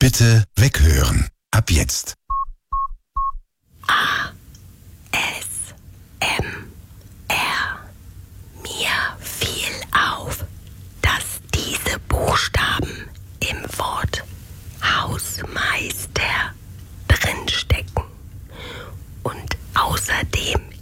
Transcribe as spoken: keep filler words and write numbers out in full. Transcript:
Bitte weghören. Ab jetzt. A S M R. Mir fiel auf, dass diese Buchstaben im Wort Hausmeister drinstecken und außerdem